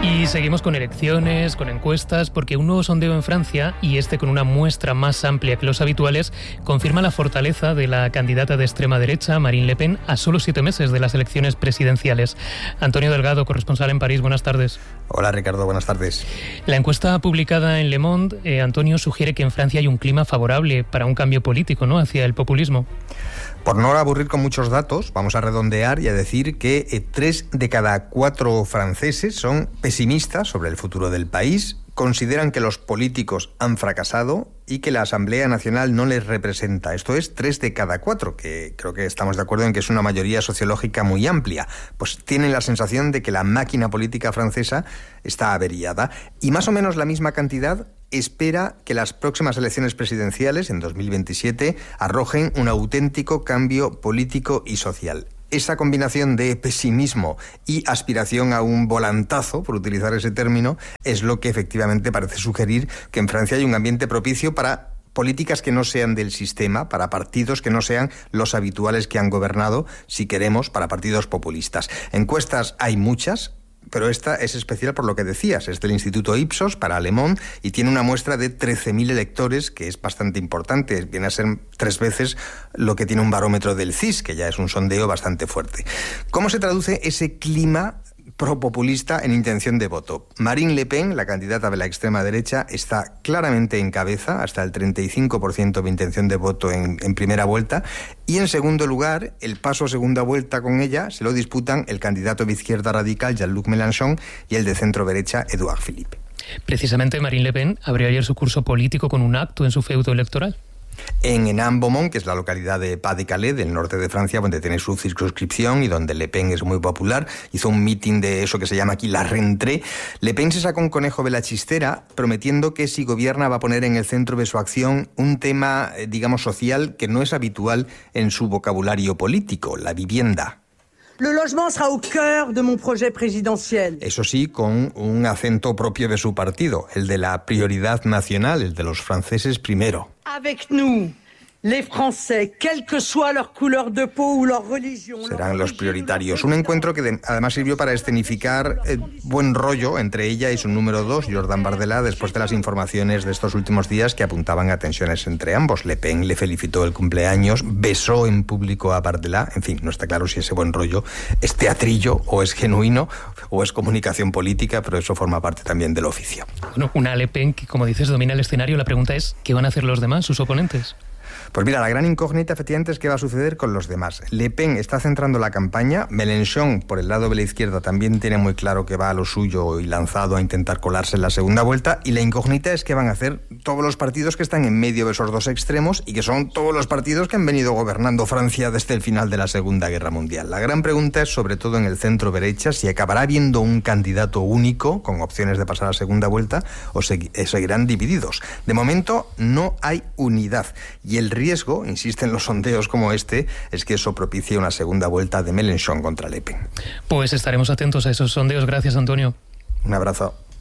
Y seguimos con elecciones, con encuestas, porque un nuevo sondeo en Francia, y este con una muestra más amplia que los habituales, confirma la fortaleza de la candidata de extrema derecha, Marine Le Pen, a solo 7 meses de las elecciones presidenciales. Antonio Delgado, corresponsal en París, buenas tardes. Hola Ricardo, buenas tardes. La encuesta publicada en Le Monde, Antonio, sugiere que en Francia hay un clima favorable para un cambio político, ¿no?, hacia el populismo. Por no aburrir con muchos datos, vamos a redondear y a decir que 3 de cada 4 franceses son pesimistas sobre el futuro del país, consideran que los políticos han fracasado y que la Asamblea Nacional no les representa. Esto es 3 de cada 4, que creo que estamos de acuerdo en que es una mayoría sociológica muy amplia. Pues tienen la sensación de que la máquina política francesa está averiada. Y más o menos la misma cantidad espera que las próximas elecciones presidenciales, en 2027, arrojen un auténtico cambio político y social. Esa combinación de pesimismo y aspiración a un volantazo, por utilizar ese término, es lo que efectivamente parece sugerir que en Francia hay un ambiente propicio para políticas que no sean del sistema, para partidos que no sean los habituales que han gobernado, si queremos, para partidos populistas. Encuestas hay muchas, pero esta es especial por lo que decías, es del Instituto Ipsos para Le Monde y tiene una muestra de 13.000 electores, que es bastante importante, viene a ser 3 veces lo que tiene un barómetro del CIS, que ya es un sondeo bastante fuerte. ¿Cómo se traduce ese clima propopulista en intención de voto? Marine Le Pen, la candidata de la extrema derecha, está claramente en cabeza, hasta el 35% de intención de voto en primera vuelta, y en segundo lugar, el paso a segunda vuelta con ella se lo disputan el candidato de izquierda radical, Jean-Luc Mélenchon, y el de centro derecha, Édouard Philippe. Precisamente Marine Le Pen abrió ayer su curso político con un acto en su feudo electoral. En Hénin-Beaumont, que es la localidad de Pas-de-Calais, del norte de Francia, donde tiene su circunscripción y donde Le Pen es muy popular, hizo un mitin de eso que se llama aquí la rentrée. Le Pen se sacó un conejo de la chistera prometiendo que si gobierna va a poner en el centro de su acción un tema, digamos, social que no es habitual en su vocabulario político, la vivienda. Le logement sera au cœur de mon projet présidentiel. Eso sí, con un acento propio de su partido, el de la prioridad nacional, el de los franceses primero. Avec nous, les Français, quelle que soit leur couleur de peau ou leur religion. Serán los prioritarios. Un encuentro que además sirvió para escenificar buen rollo entre ella y su número 2, Jordan Bardella, después de las informaciones de estos últimos días que apuntaban a tensiones entre ambos. Le Pen le felicitó el cumpleaños, besó en público a Bardella. En fin, no está claro si ese buen rollo es teatrillo o es genuino o es comunicación política, pero eso forma parte también del oficio. Bueno, una Le Pen que, como dices, domina el escenario. La pregunta es, ¿qué van a hacer los demás, sus oponentes? Pues mira, la gran incógnita efectivamente es qué va a suceder con los demás. Le Pen está centrando la campaña, Mélenchon por el lado de la izquierda también tiene muy claro que va a lo suyo y lanzado a intentar colarse en la segunda vuelta, y la incógnita es qué van a hacer todos los partidos que están en medio de esos dos extremos y que son todos los partidos que han venido gobernando Francia desde el final de la Segunda Guerra Mundial. La gran pregunta es sobre todo en el centro derecha si acabará habiendo un candidato único con opciones de pasar a segunda vuelta o seguirán divididos. De momento no hay unidad y el riesgo, insisten los sondeos como este, es que eso propicie una segunda vuelta de Mélenchon contra Le Pen. Pues estaremos atentos a esos sondeos. Gracias, Antonio. Un abrazo.